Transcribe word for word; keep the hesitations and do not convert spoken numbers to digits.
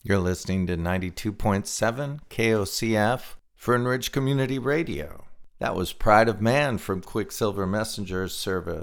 You're listening to ninety-two point seven K O C F, Fern Ridge Community Radio. That was Pride of Man from Quicksilver Messenger's service.